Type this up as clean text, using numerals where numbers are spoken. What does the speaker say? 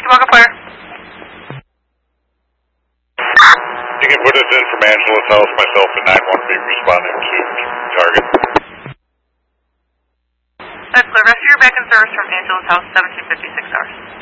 Tobacco Fire. You can put us in from Angela's house. Myself and 9-1 will be responding to target. That's clear. Rest of your back and service from Angela's house, 1756 hours.